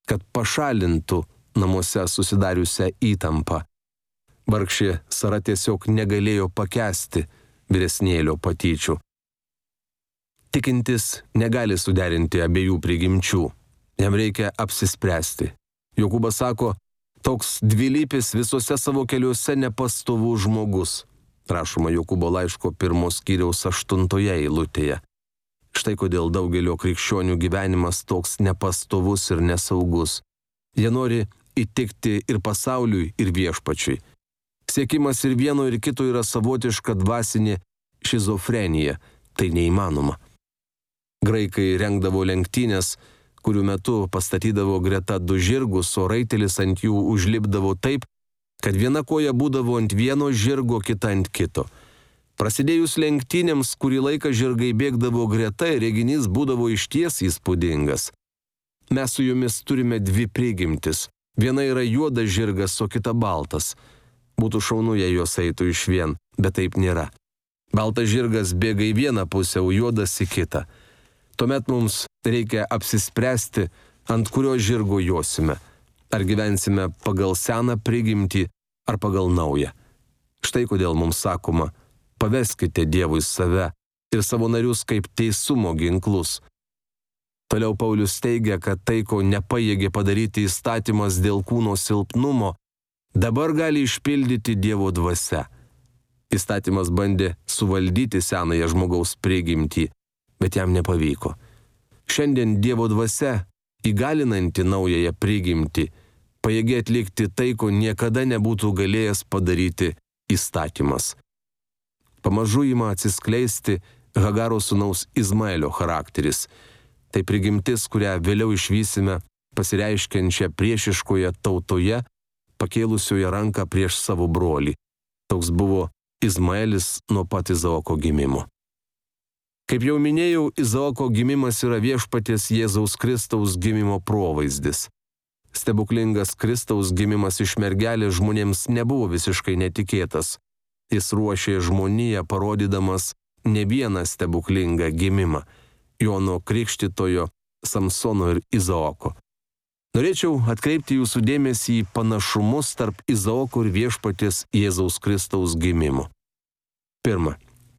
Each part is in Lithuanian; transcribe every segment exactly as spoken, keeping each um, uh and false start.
kad pašalintų namuose susidariusią įtampą. Vargšė Sara tiesiog negalėjo pakęsti vyresnėlio patyčių. Tikintis negali suderinti abiejų prigimčių. Jam reikia apsispręsti. Jokūbas sako, toks dvilypis visose savo keliuose nepastovus žmogus. Rašoma Jokūbo laiško pirmos skyriaus aštuntoje eilutėje. Štai kodėl daugelio krikščionių gyvenimas toks nepastovus ir nesaugus. Jie nori įtikti ir pasauliui, ir viešpačiui. Siekimas ir vieno ir kito yra savotiška dvasinė šizofrenija. Tai neįmanoma. Graikai rengdavo lenktynės, kurių metu pastatydavo greta du žirgus, o raitelis ant jų užlipdavo taip, kad viena koja būdavo ant vieno žirgo, kita ant kito. Prasidėjus lenktynėms, kurį laiką žirgai bėgdavo greta ir reginys būdavo išties įspūdingas. Mes su jumis turime dvi prigimtis. Viena yra juodas žirgas, o kita baltas. Būtų šaunu, jei jos eitų išvien, bet taip nėra. Baltas žirgas bėga į vieną pusę, o juodas į kitą. Tuomet mums reikia apsispręsti, ant kurio žirgo josime. Ar gyvensime pagal seną prigimtį, ar pagal naują. Štai kodėl mums sakoma, paveskite Dievui save ir savo narius kaip teisumo ginklus. Toliau Paulius teigia, kad tai, ko nepajėgė padaryti įstatymas dėl kūno silpnumo, dabar gali išpildyti Dievo dvasia. Įstatymas bandė suvaldyti senąją žmogaus prigimtį, bet jam nepavyko. Šiandien Dievo dvasia, įgalinanti naująją prigimtį, pajėgė atlikti tai, ko niekada nebūtų galėjęs padaryti įstatymas. Pamažu ima atsiskleisti Hagaro sūnaus Izmaelio charakteris. Tai prigimtis, kurią vėliau išvysime pasireiškiančią priešiškoje tautoje, pakėlusioje ranką prieš savo brolį. Toks buvo Izmaelis nuo pat Izaoko gimimo. Kaip jau minėjau, Izaoko gimimas yra viešpaties Jėzaus Kristaus gimimo provaizdis. Stebuklingas Kristaus gimimas iš mergelės žmonėms nebuvo visiškai netikėtas. Jis ruošė žmoniją, parodydamas ne vieną stebuklingą gimimą – Jono Krikštytojo, Samsono ir Izaoko. Norėčiau atkreipti jūsų dėmesį į panašumus tarp Izaoko ir viešpaties Jėzaus Kristaus gimimo. Pirma.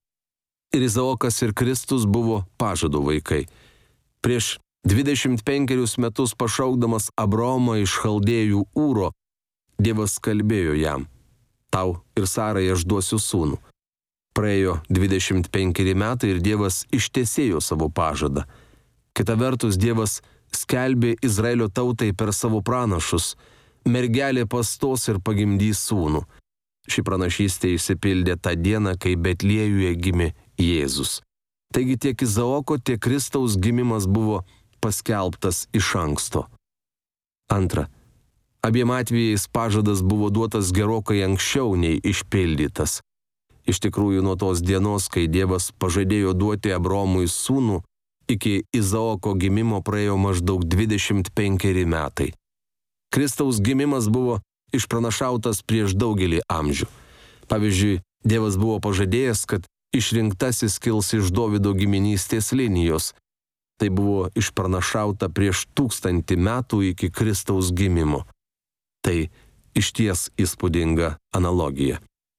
Ir Izaokas ir Kristus buvo pažado vaikai. Prieš dvidešimt penkerius metus pašaukdamas Abraomą iš Chaldėjų Ūro, Dievas kalbėjo jam, tau ir Sarai aš duosiu sūnų. Praėjo dvidešimt penkeri metai ir Dievas ištesėjo savo pažadą. Kita vertus, Dievas skelbė Izraelio tautai per savo pranašus, mergelė pastos ir pagimdys sūnų. Ši pranašystė išsipildė tą dieną, kai Betliejuje gimė Jėzus. Taigi tiek Izaoko, tiek Kristaus gimimas buvo paskelbtas iš anksto. Antra. Abiem atvejais pažadas buvo duotas gerokai anksčiau nei išpildytas. Iš tikrųjų, nuo tos dienos, kai Dievas pažadėjo duoti Abraomui sūnų, iki Izaoko gimimo praėjo maždaug dvidešimt penkeri metai. Kristaus gimimas buvo išpranašautas prieš daugelį amžių. Pavyzdžiui, Dievas buvo pažadėjęs, kad išrinktasis kils iš Dovydo giminystės linijos. Tai buvo išpranašauta prieš tūkstantį metų iki Kristaus gimimo. Tai išties įspūdinga analogija.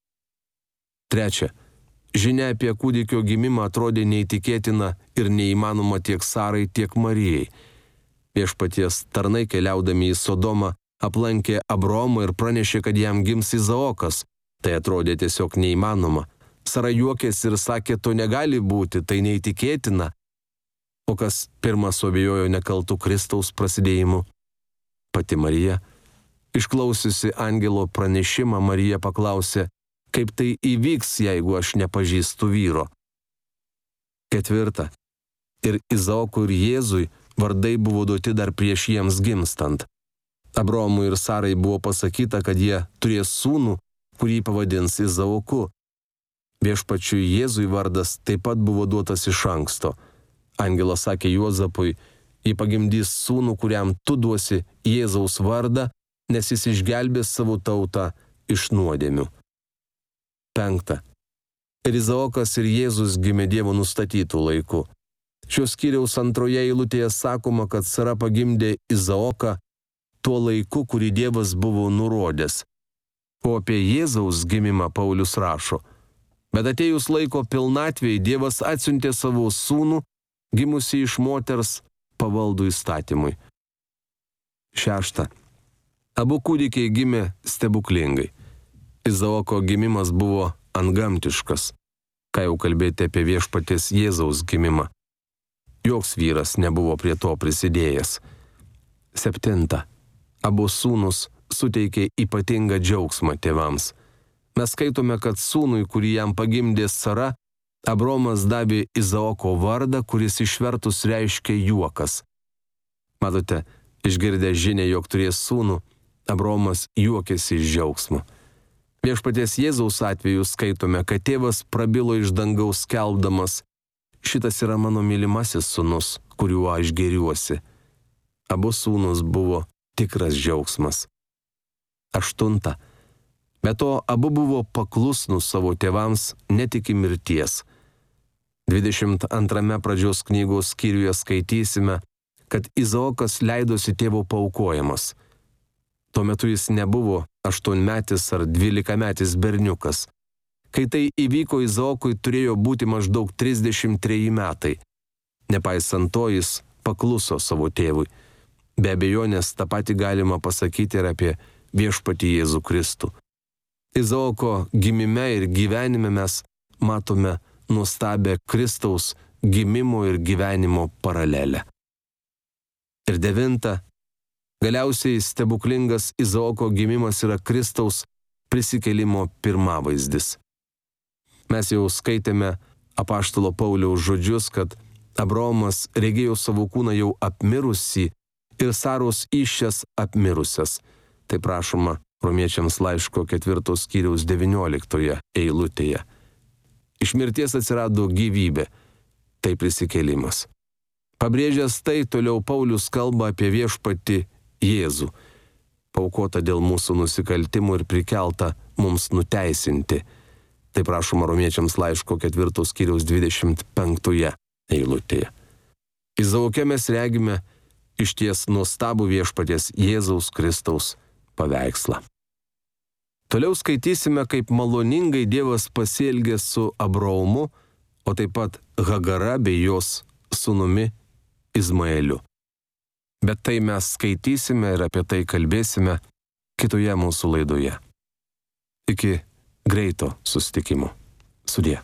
Trečia. Žinia apie kūdikio gimimą atrodė neįtikėtina ir neįmanoma tiek Sarai, tiek Marijai. Viešpaties tarnai keliaudami į Sodomą aplankė Abraomą ir pranešė, kad jam gims Izaokas. Tai atrodė tiesiog neįmanoma. Sara juokėsi ir sakė, to negali būti, tai neįtikėtina. O kas pirmas suabejojo nekaltų Kristaus prasidėjimu? Pati Marija. Išklausiusi angelo pranešimą, Marija paklausė, kaip tai įvyks, jeigu aš nepažįstu vyro. Ketvirta. Ir Izaokui ir Jėzui vardai buvo duoti dar prieš jiems gimstant. Abraomui ir Sarai buvo pasakyta, kad jie turės sūnų, kurį pavadins Izaoku. Viešpačiui Jėzui vardas taip pat buvo duotas iš anksto. Angelas sakė Juozapui, jį pagimdys sūnų, kuriam tu duosi Jėzaus vardą, nes jis išgelbės savo tautą iš nuodėmių. Penkta. Ir Izaokas ir Jėzus gimė Dievo nustatytų laiku. Šios skyriaus antroje eilutėje sakoma, kad Sara pagimdė Izaoką tuo laiku, kurį Dievas buvo nurodęs. O apie Jėzaus gimimą Paulius rašo: bet atėjus laiko pilnatvėj, Dievas atsiuntė savo sūnų, gimusį iš moters, pavaldų įstatymui. Šešta. Abu kūdikiai gimė stebuklingai. Izaoko gimimas buvo antgamtiškas. Ką jau kalbėti apie viešpaties Jėzaus gimimą. Joks vyras nebuvo prie to prisidėjęs. Septinta. Abu sūnus suteikė ypatingą džiaugsmą tėvams. Mes skaitome, kad sūnui, kurį jam pagimdė Sara, Abraomas davė Izaoko vardą, kuris išvertus reiškia juokas. Matote, išgirdę žinią, jog turės sūnų, Abraomas juokėsi iš džiaugsmo. Viešpaties Jėzaus atveju skaitome, kad tėvas prabilo iš dangaus skelbdamas: šitas yra mano mylimasis sūnus, kuriuo aš gėriuosi. Abu sūnus buvo tikras džiaugsmas. Aštunta. Be to, abu buvo paklusnus savo tėvams net iki mirties. dvidešimt antrame pradžios knygos skyriuje skaitysime, kad Izaokas leidosi tėvo paaukojamas. Tuo metu jis nebuvo aštuonmetis ar dvylikametis berniukas. Kai tai įvyko, Izaokui turėjo būti maždaug trisdešimt treji metai. Nepaisant to, jis pakluso savo tėvui. Be abejonės, tą patį galima pasakyti ir apie viešpatį Jėzų Kristų. Izaoko gimime ir gyvenime mes matome nuostabią Kristaus gimimo ir gyvenimo paralelę. Ir devinta. Galiausiai stebuklingas Izaoko gimimas yra Kristaus prisikėlimo pirmavaizdis. Mes jau skaitėme apaštalo Pauliaus žodžius, kad Abraomas regėjo savo kūną jau apmirusį ir Saros įsčias apmirusias. Tai prašoma Romiečiams laiško ketvirtos skyriaus devynioliktoje eilutėje. Iš mirties atsirado gyvybė. Tai prisikėlimas. Pabrėžęs tai, toliau Paulius kalba apie viešpatį Jėzų, paaukota dėl mūsų nusikaltimų ir prikelta mums nuteisinti. Tai prašoma Romiečiams laiško ketvirtos skyriaus dvidešimt penktoje eilutėje. Izaoke mes regime išties nuostabų viešpaties Jėzaus Kristaus paveikslą. Toliau skaitysime, kaip maloningai Dievas pasielgė su Abraomu, o taip pat Hagara bei jos sūnumi Izmaeliu. Bet tai mes skaitysime ir apie tai kalbėsime kitoje mūsų laidoje. Iki greito susitikimo. Sudie.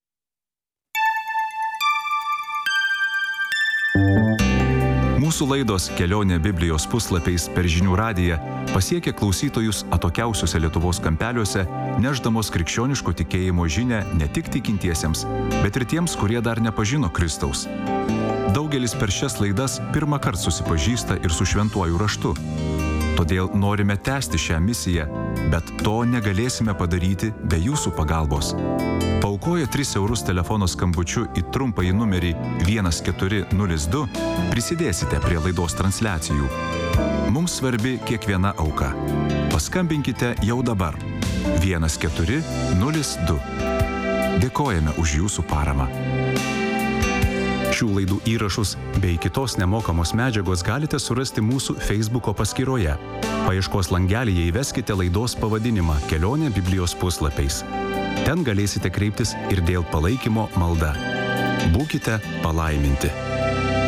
Mūsų laidos Kelionė Biblijos puslapiais per Žinių radiją pasiekė klausytojus atokiausiuose Lietuvos kampeliuose, nešdamos krikščioniško tikėjimo žinią ne tik tikintiesiems, bet ir tiems, kurie dar nepažino Kristaus. Daugelis per šias laidas pirmą kartą susipažįsta ir su šventuoju raštu. Todėl norime tęsti šią misiją, bet to negalėsime padaryti be jūsų pagalbos. Paaukoję tris eurus telefono skambučiu į trumpąjį numerį vienas keturi nulis du prisidėsite prie laidos transliacijų. Mums svarbi kiekviena auka. Paskambinkite jau dabar vienas keturi nulis du. Dėkojame už jūsų paramą. Šių laidų įrašus bei kitos nemokamos medžiagos galite surasti mūsų Facebooko paskyroje. Paieškos langelyje įveskite laidos pavadinimą Kelionė Biblijos puslapiais. Ten galėsite kreiptis ir dėl palaikymo malda. Būkite palaiminti.